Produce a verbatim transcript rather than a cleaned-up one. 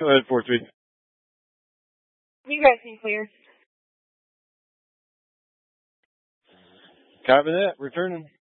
Go ahead, four three. You guys can clear. Copy that. Returning.